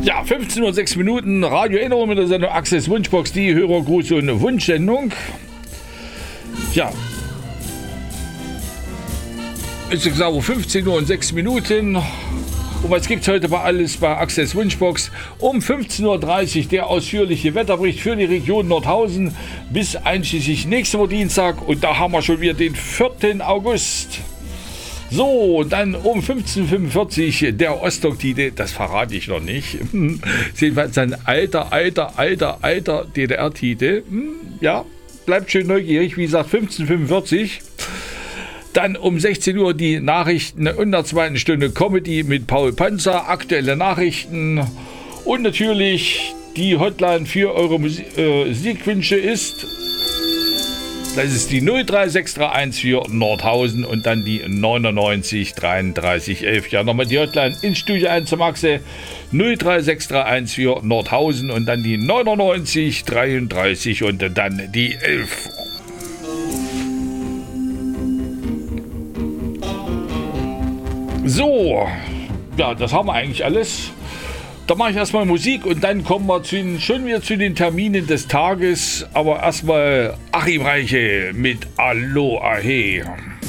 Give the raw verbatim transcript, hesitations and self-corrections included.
Ja, fünfzehn Uhr sechs Minuten, Radio Erinnerung mit der Sendung Axels Wunschbox, die Hörergruß und Wunschsendung. Ja, ist genau fünfzehn Uhr und sechs Minuten. Und was gibt es heute bei alles bei Axels Wunschbox? Um fünfzehn Uhr dreißig der ausführliche Wetterbericht für die Region Nordhausen bis einschließlich nächste Woche Dienstag. Und da haben wir schon wieder den vierten August. So, dann um fünfzehn Uhr fünfundvierzig der Ostdoc-Titel, das verrate ich noch nicht. Jedenfalls ein alter, alter, alter, alter D D R-Titel. Ja, bleibt schön neugierig, wie gesagt, fünfzehn Uhr fünfundvierzig. Dann um sechzehn Uhr die Nachrichten und in der zweiten Stunde Comedy mit Paul Panzer, aktuelle Nachrichten und natürlich die Hotline für eure Musik, äh, Musikwünsche ist, das ist die null drei sechs drei eins für Nordhausen und dann die neunundneunzig dreiunddreißig elf. Ja, nochmal die Hotline ins Studio eins zum Maxe, null drei sechs drei eins für Nordhausen und dann die neunundneunzig dreiunddreißig und dann die elf. So, ja, das haben wir eigentlich alles. Da mache ich erstmal Musik und dann kommen wir zu den, schon wieder zu den Terminen des Tages. Aber erstmal Achim Reiche mit Aloha.